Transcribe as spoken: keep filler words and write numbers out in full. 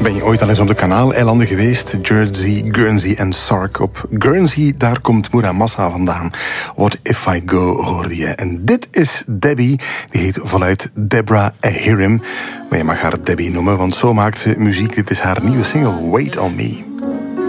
Ben je ooit al eens op de Kanaaleilanden geweest? Jersey, Guernsey en Sark. Op Guernsey, daar komt Moura Massa vandaan. What If I Go hoorde je. En dit is Debbie. Die heet voluit Deborah Ahirim. Maar je mag haar Debbie noemen, want zo maakt ze muziek. Dit is haar nieuwe single, Wait On Me.